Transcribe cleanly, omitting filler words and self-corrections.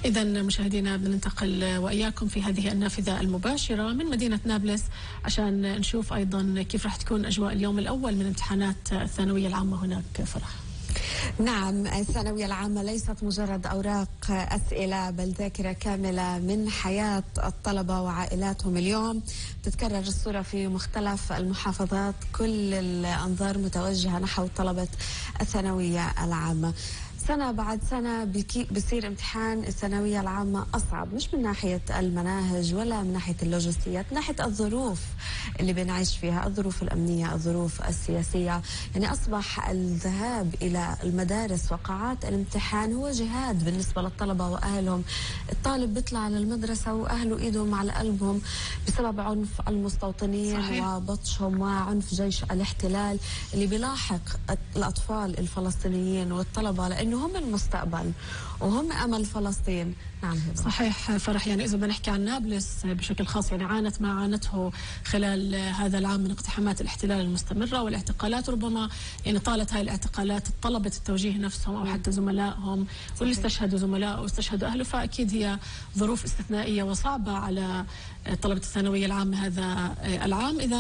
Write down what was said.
إذا مشاهدينا بننتقل وإياكم في هذه النافذة المباشرة من مدينة نابلس عشان نشوف أيضا كيف راح تكون أجواء اليوم الأول من امتحانات الثانوية العامة هناك. فرح. نعم، الثانوية العامة ليست مجرد أوراق أسئلة بل ذاكرة كاملة من حياة الطلبة وعائلاتهم. اليوم تتكرر الصورة في مختلف المحافظات، كل الأنظار متوجهة نحو طلبة الثانوية العامة. سنة بعد سنة بصير امتحان الثانوية العامة أصعب، مش من ناحية المناهج ولا من ناحية اللوجستيات، من ناحية الظروف اللي بنعيش فيها، الظروف الأمنية، الظروف السياسية. يعني أصبح الذهاب إلى المدارس وقاعات الامتحان هو جهاد بالنسبة للطلبة وأهلهم. الطالب بيطلع على المدرسة وأهله إيدهم على قلبهم بسبب عنف المستوطنين. صحيح. وبطشهم وعنف جيش الاحتلال اللي بيلاحق الأطفال الفلسطينيين والطلبة، لأنه هم المستقبل وهم أمل فلسطين. نعم هبة. صحيح فرح. يعني إذا بنحكي عن نابلس بشكل خاص، يعني عانت ما عانته خلال هذا العام من اقتحامات الاحتلال المستمرة والاعتقالات. ربما يعني طالت هاي الاعتقالات طلبت التوجيه نفسهم أو حتى زملائهم، واللي استشهدوا زملاء واستشهدوا أهله، فأكيد هي ظروف استثنائية وصعبة على طلبة الثانوية العامة هذا العام. إذا